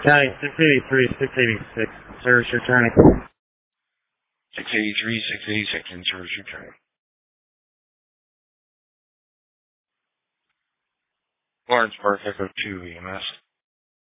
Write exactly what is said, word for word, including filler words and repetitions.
County six eighty-three, six eighty-six. Service returning. six eighty-three, six eighty-six, in service returning. Lawrence Park, Echo two, E M S.